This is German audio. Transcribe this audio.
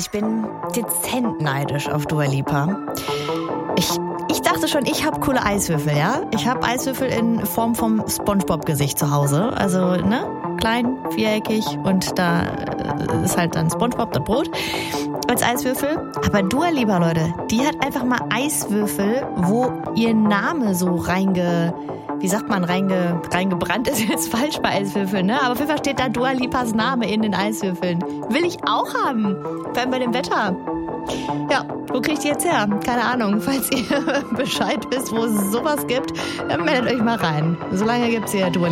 ich bin dezent neidisch auf Dua Lipa. Ich dachte schon, ich habe coole Eiswürfel, ja? Ich habe Eiswürfel in Form vom SpongeBob-Gesicht zu Hause. Also, ne? Klein, viereckig und da ist halt dann SpongeBob, das Brot als Eiswürfel. Aber Dua Lipa, Leute, die hat einfach mal Eiswürfel, wo ihr Name so reingebrannt ist jetzt falsch bei Eiswürfeln, ne? Aber auf jeden Fall steht da Dua Lipas Name in den Eiswürfeln. Will ich auch haben. Vor allem bei dem Wetter. Ja, wo kriegt ihr jetzt her? Keine Ahnung. Falls ihr Bescheid wisst, wo es sowas gibt, dann meldet euch mal rein. Solange gibt's hier Dua Lipa.